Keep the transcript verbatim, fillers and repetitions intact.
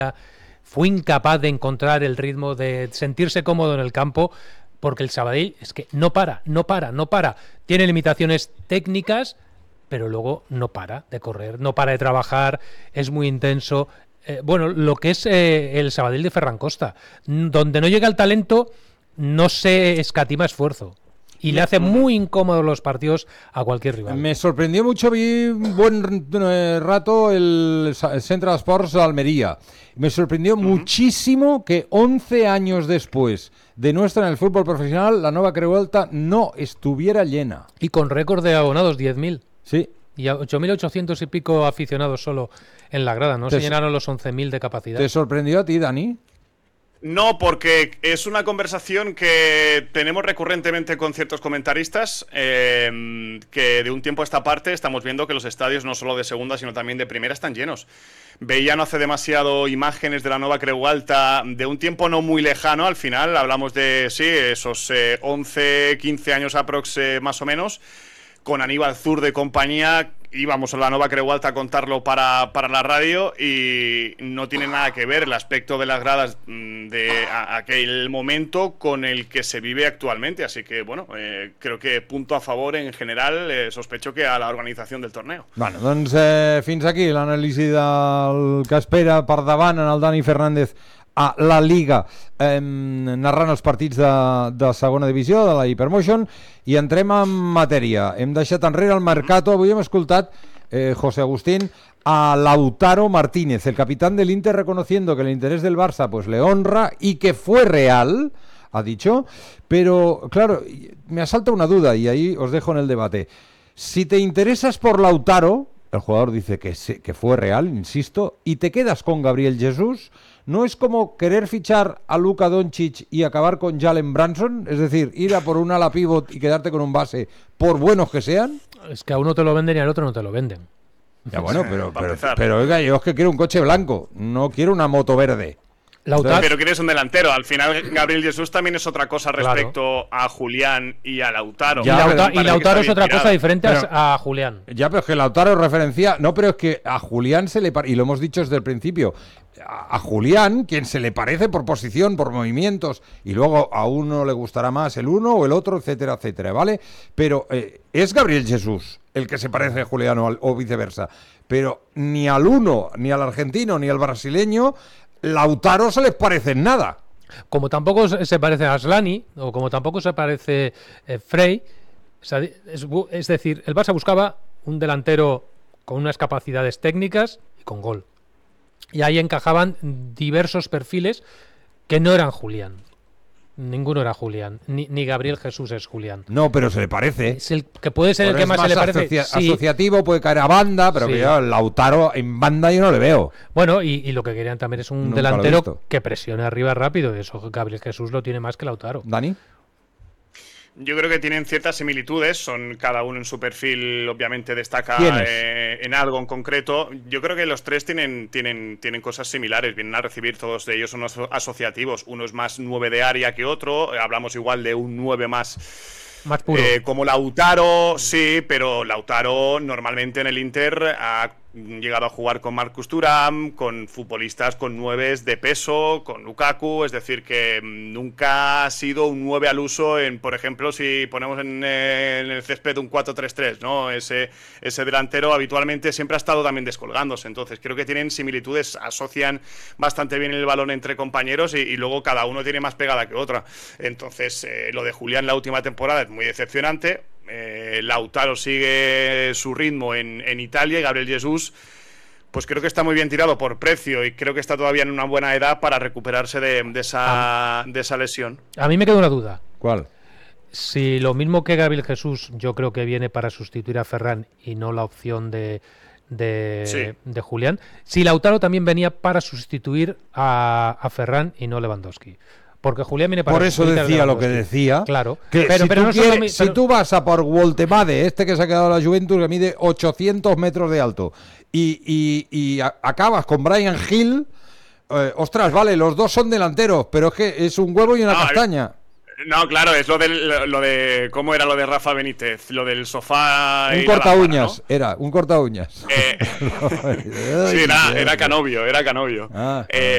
fue incapaz de encontrar el ritmo, de sentirse cómodo en el campo, porque el Sabadell es que no para, no para, no para. Tiene limitaciones técnicas, pero luego no para de correr, no para de trabajar, es muy intenso. Eh, bueno, lo que es eh, el Sabadell de Ferran Costa, donde no llega el talento, no se escatima esfuerzo. Y le hace muy incómodos los partidos a cualquier rival. Me sorprendió mucho, vi un buen eh, rato el, el Central Sports de Almería. Me sorprendió uh-huh. muchísimo que once años después de no estar en el fútbol profesional, la Nova Creu Alta no estuviera llena. Y con récord de abonados, diez mil. Sí. Y a ocho mil ochocientos y pico aficionados solo en la grada, ¿no? Se llenaron los once mil de capacidad. ¿Te sorprendió a ti, Dani? No, porque es una conversación que tenemos recurrentemente con ciertos comentaristas, eh, que de un tiempo a esta parte estamos viendo que los estadios, no solo de segunda, sino también de primera, están llenos. Veía no hace demasiado imágenes de la Nova Creu Alta de un tiempo no muy lejano, al final hablamos de, sí, esos eh, once, quince años aprox, eh, más o menos, con Aníbal Zurdo de compañía. Íbamos a la Nova Creu Alta a contarlo para, para la radio y no tiene nada que ver el aspecto de las gradas de a, aquel momento con el que se vive actualmente. Así que, bueno, eh, creo que punto a favor en general, eh, sospecho que a la organización del torneo. Bueno, doncs eh, fins aquí l'anàlisi del que espera per davant en el Dani Fernández a la Liga, eh, narrant els partits de, de segona divisió, de la Hypermotion, i entrem en matèria. Hem deixat enrere el Mercato. Avui hem escoltat, eh, José Agustín, a Lautaro Martínez, el capitán del Inter, reconociendo que el interés del Barça pues le honra y que fue real, ha dicho, pero claro, me asalta una duda y ahí os dejo en el debate. Si te interesas por Lautaro, el jugador dice que, se, que fue real, insisto, y te quedas con Gabriel Jesús, ¿no es como querer fichar a Luka Doncic y acabar con Jalen Brunson? Es decir, ir a por un ala pivot y quedarte con un base, por buenos que sean. Es que a uno te lo venden y al otro no te lo venden. Ya bueno, pero, pero, pero, pero oiga, yo es que quiero un coche blanco, no quiero una moto verde. Lautaro. Pero quieres un delantero. Al final, Gabriel Jesús también es otra cosa respecto claro. a Julián y a Lautaro. Ya, y, Lauta y Lautaro es otra cosa diferente pero, a Julián. Ya, pero es que Lautaro referencia. No, pero es que a Julián se le. Y lo hemos dicho desde el principio. A, a Julián, quien se le parece por posición, por movimientos. Y luego a uno le gustará más el uno o el otro, etcétera, etcétera. ¿Vale? Pero eh, es Gabriel Jesús el que se parece a Julián o, al, o viceversa. Pero ni al uno, ni al argentino, ni al brasileño. Lautaro se les parece en nada. Como tampoco se parece a Aslani, o como tampoco se parece eh, Frey, es, es decir, el Barça buscaba un delantero con unas capacidades técnicas y con gol. Y ahí encajaban diversos perfiles que no eran Julián. Ninguno era Julián, ni, ni Gabriel Jesús es Julián. No, pero se le parece. Es el que puede ser pero el que más, más se le parece. Asocia sí. Asociativo, puede caer a banda, pero sí. que yo, Lautaro en banda yo no le veo. Bueno, y, y lo que querían también es un Nunca delantero que presione arriba rápido. Eso Gabriel Jesús lo tiene más que Lautaro. ¿Dani? Yo creo que tienen ciertas similitudes, son cada uno en su perfil, obviamente destaca eh, en algo en concreto. Yo creo que los tres tienen, tienen, tienen cosas similares, vienen a recibir todos de ellos unos asociativos. Uno es más nueve de área que otro, hablamos igual de un nueve más... Más puro. Eh, como Lautaro, sí, pero Lautaro normalmente en el Inter ha llegado a jugar con Marcus Thuram, con futbolistas con nueves de peso, con Lukaku, es decir, que nunca ha sido un nueve al uso en, por ejemplo, si ponemos en, eh, en el césped un cuatro tres tres, ¿no? Ese, ese delantero habitualmente siempre ha estado también descolgándose, entonces creo que tienen similitudes, asocian bastante bien el balón entre compañeros y, y luego cada uno tiene más pegada que otra. Entonces, eh, lo de Julián la última temporada es muy decepcionante. Eh, Lautaro sigue su ritmo en, en Italia y Gabriel Jesús pues creo que está muy bien tirado por precio y creo que está todavía en una buena edad para recuperarse de, de, esa, de esa lesión. A mí me queda una duda. ¿Cuál? Si lo mismo que Gabriel Jesús yo creo que viene para sustituir a Ferran y no la opción de, de, sí. de Julián, si Lautaro también venía para sustituir a, a Ferran y no Lewandowski. Porque Julián viene para... Por eso decía lo que decía. Claro. Que pero, si, pero tú no quieres, mi, pero... si tú vas a por Woltemade, este que se ha quedado en la Juventus, que mide ochocientos metros de alto, y, y, y a, acabas con Brian Hill, eh, ostras, vale, los dos son delanteros, pero es que es un huevo y una no, castaña. No, claro, es lo de, lo de... ¿Cómo era lo de Rafa Benítez? Lo del sofá... Un corta uñas, ¿no? Era, un corta uñas. Eh, sí, era, era Canovio, era Canovio. Ah, eh,